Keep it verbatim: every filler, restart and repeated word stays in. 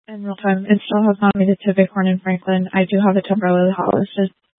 in real time. It still has not made it to Bighorn and Franklin. I do have it temporarily hot listed.